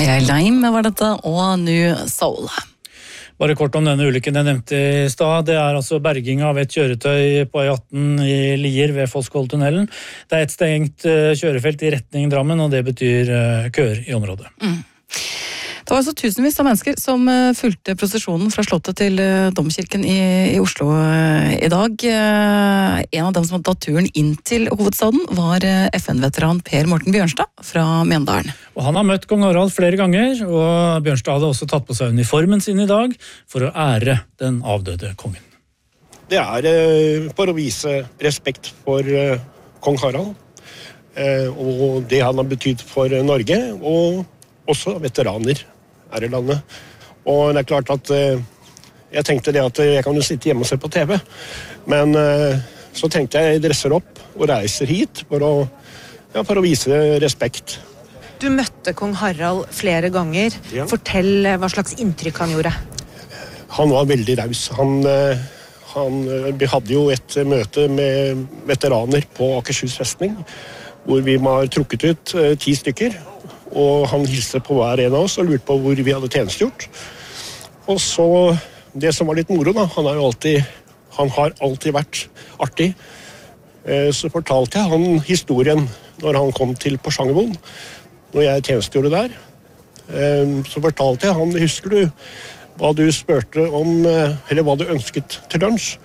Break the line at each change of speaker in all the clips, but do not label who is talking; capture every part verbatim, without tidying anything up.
Kaja Leim var dette, og New Soul.
Bare kort om denne ulykken jeg nevnte i stad. Det er altså berging av et kjøretøy på E atten i Lier ved Fossvolltunnelen. Det er et stengt kjørefelt i retning Drammen, og det betyr køer i området. Mm.
Det var altså tusenvis av mennesker som fulgte prosesjonen fra Slottet til Domkirken i, i Oslo i dag. En av dem som hadde tatt turen inn til hovedstaden var F N-veteran Per Morten Bjørnstad fra Mjøndalen.
Og han har møtt kong Harald flere ganger, og Bjørnstad hadde også tatt på seg uniformen sin i dag for å ære den avdøde kongen.
Det er for å vise respekt for kong Harald, og det han har betydd for Norge, og også veteraner her i landet. Og det er klart at eh, jeg tenkte det at jeg kan jo sitte hjemme og se på T V, men eh, så tenkte jeg jeg dresser opp og reiser hit for å, ja, for å vise respekt.
Du møtte kong Harald flere ganger. Ja. Fortell hva slags inntrykk han gjorde.
Han var veldig raus. Han, eh, han, vi hadde jo et møte med veteraner på Akershus festning, hvor vi var trukket ut eh, ti stykker. Og han hilste på hver en av oss og lurte på hvor vi hadde tjenestegjort. Og så, det som var litt moro da, han, er jo alltid, han har alltid vært artig. Så fortalte jeg han historien når han kom til Porsangermoen, når jeg tjenestegjorde der. Så fortalte jeg han, husker du hva du spurte om, eller hva du ønsket til lunsj?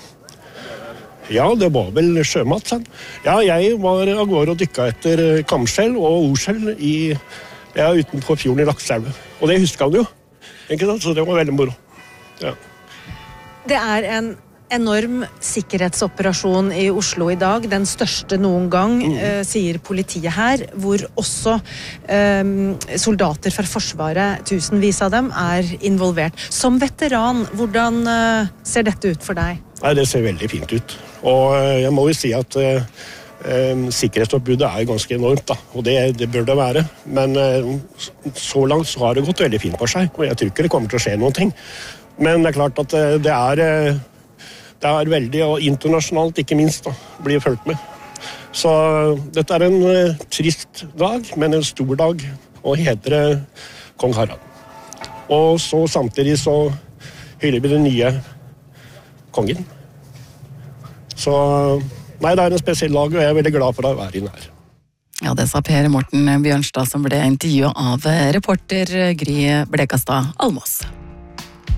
Ja, det var vel sjømat, sånn. Ja, jeg var av gårde og dykket etter kamskjell og ordskjell i, ja, utenfor fjorden i Lakselv. Og det husker han jo, ikke sant? Så det var veldig moro. Ja.
Det er en enorm sikkerhetsoperasjon i Oslo i dag, den største noen gang, mm. eh, sier politiet her, hvor også eh, soldater fra Forsvaret, tusenvis av dem, er involvert. Som veteran, hvordan eh, ser dette ut for deg?
Nei, det ser veldig fint ut. Og jeg må jo si at eh, sikkerhetsoppbudet er ganske enormt, da. Og det, det bør det være. Men eh, så langt så har det gått veldig fint for seg, og jeg tror ikke det kommer til å skje noen ting. Men det er klart at eh, det er... Eh, Det er veldig, og internasjonalt ikke minst, da, blir fulgt med. Så dette er en uh, trist dag, men en stor dag, å hedre kong Harald. Og så samtidig så hyller vi den nye kongen. Så nei, det er en spesiell dag, og jeg er veldig glad for å være inne her.
Ja, det sa Per Morten Bjørnstad, som ble intervjuet av reporter Gry Blekastad Almås.